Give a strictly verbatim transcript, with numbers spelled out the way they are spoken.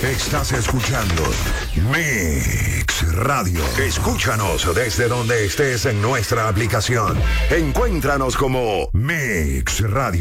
Estás escuchando Mix Radio. Escúchanos desde donde estés en nuestra aplicación. Encuéntranos como Mix Radio.